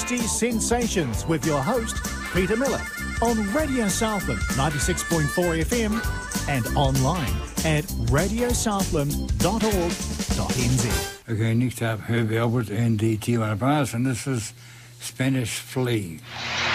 Tasty Sensations with your host, Peter Miller, on Radio Southland 96.4 FM and online at radiosouthland.org.nz. Okay, next up, Herbie Albert and the Tijuana Brass, and this is Spanish Flea.